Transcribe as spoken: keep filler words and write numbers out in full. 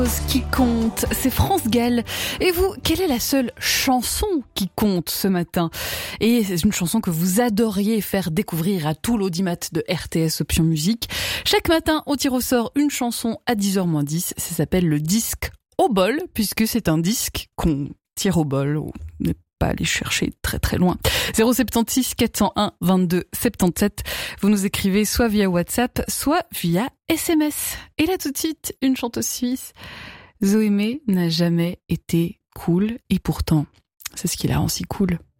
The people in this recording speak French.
chose qui compte, c'est France Gall. Et vous, quelle est la seule chanson qui compte ce matin? Et c'est une chanson que vous adoriez faire découvrir à tout l'audimat de R T S Option Musique. Chaque matin, on tire au sort une chanson à dix heures moins dix. Ça s'appelle le disque au bol, puisque c'est un disque qu'on tire au bol. On n'est pas aller chercher très très loin. zéro sept six quatre zéro un vingt-deux soixante-dix-sept. Vous nous écrivez soit via WhatsApp, soit via S M S. Et là tout de suite, une chanteuse suisse. Zoémé n'a jamais été cool, et pourtant, c'est ce qui la rend si cool.